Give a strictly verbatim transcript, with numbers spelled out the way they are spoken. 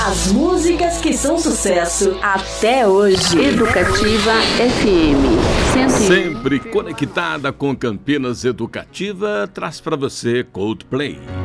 As músicas que são sucesso até hoje. Educativa F M. Sempre conectada com Campinas Educativa, traz para você Coldplay.